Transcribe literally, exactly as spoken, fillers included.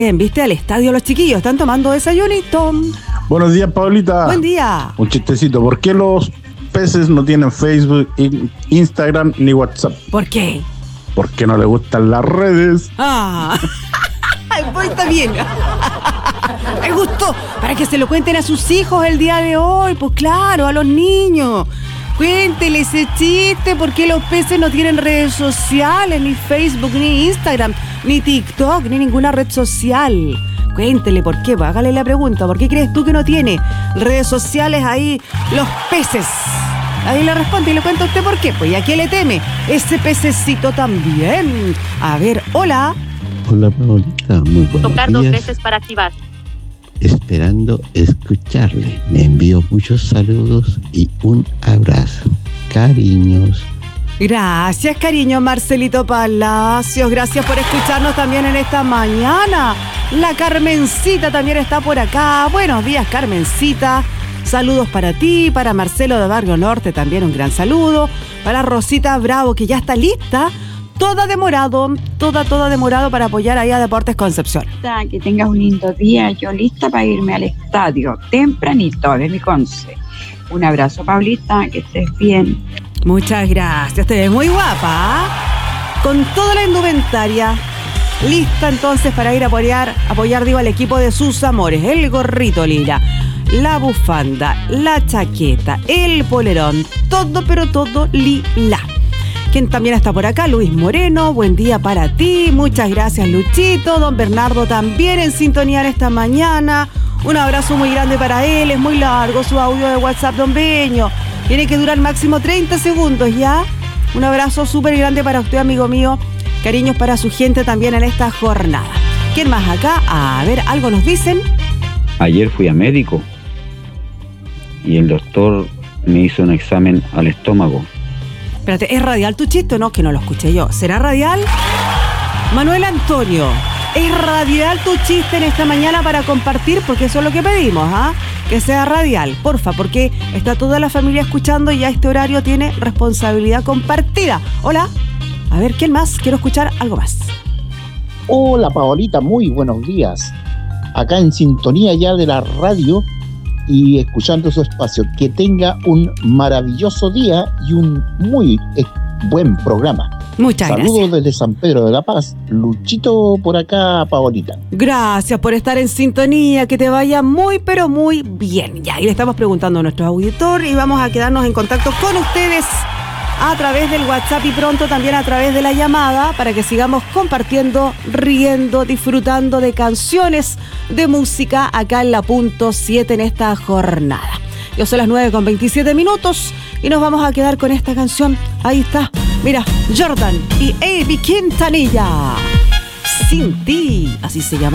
Bien, viste al estadio los chiquillos, están tomando desayunito. Buenos días, Paulita. Buen día. Un chistecito, ¿por qué los peces no tienen Facebook, Instagram ni WhatsApp? ¿Por qué? Porque no les gustan las redes. Ah, pues está bien. Me gustó, para que se lo cuenten a sus hijos el día de hoy, pues claro, a los niños. Cuéntele ese chiste, ¿por qué los peces no tienen redes sociales, ni Facebook, ni Instagram, ni TikTok, ni ninguna red social? Cuéntele por qué, pues, hágale la pregunta, ¿por qué crees tú que no tiene redes sociales ahí los peces? Ahí le responde y le cuenta a usted por qué, pues, ¿y a qué le teme ese pececito también? A ver, hola. Hola, Paulita, muy buenos Tocar días. dos veces para activar. Esperando escucharle. Me envío muchos saludos y un abrazo. Cariños. Gracias, cariño, Marcelito Palacios. Gracias por escucharnos también en esta mañana. La Carmencita también está por acá. Buenos días, Carmencita. Saludos para ti, para Marcelo de Barrio Norte también un gran saludo. Para Rosita Bravo, que ya está lista. Toda demorado, toda, toda demorado para apoyar ahí a Deportes Concepción. Que tengas un lindo día, yo lista para irme al estadio, tempranito, de mi Conce. Un abrazo, Paulita, que estés bien. Muchas gracias, te ves muy guapa, con toda la indumentaria, lista entonces para ir a apoyar, apoyar digo, al equipo de sus amores, el gorrito lila, la bufanda, la chaqueta, el polerón, todo, pero todo lila. Quien también está por acá, Luis Moreno, buen día para ti, muchas gracias Luchito, don Bernardo también en sintonía en esta mañana, un abrazo muy grande para él, es muy largo su audio de WhatsApp, don Beño, tiene que durar máximo treinta segundos ya, un abrazo súper grande para usted, amigo mío, cariños para su gente también en esta jornada. ¿Quién más acá? A ver, ¿algo nos dicen? Ayer fui a médico y el doctor me hizo un examen al estómago. Espérate, ¿es radial tu chiste o no? Que no lo escuché yo. ¿Será radial? Manuel Antonio, ¿es radial tu chiste en esta mañana para compartir? Porque eso es lo que pedimos, ¿ah? Que sea radial, porfa, porque está toda la familia escuchando y ya este horario tiene responsabilidad compartida. Hola, a ver, ¿quién más? Quiero escuchar algo más. Hola, Paolita, muy buenos días. Acá en sintonía ya de la radio y escuchando su espacio. Que tenga un maravilloso día y un muy eh, buen programa. Muchas Saludos gracias. desde San Pedro de la Paz. Luchito por acá, Paolita. Gracias por estar en sintonía, que te vaya muy, pero muy bien. Ya, y le estamos preguntando a nuestro auditor y vamos a quedarnos en contacto con ustedes a través del WhatsApp y pronto también a través de la llamada para que sigamos compartiendo, riendo, disfrutando de canciones, de música acá en la punto siete en esta jornada. Yo son las nueve con veintisiete minutos y nos vamos a quedar con esta canción. Ahí está, mira, Jordan y Avi Quintanilla. Sin ti, así se llama.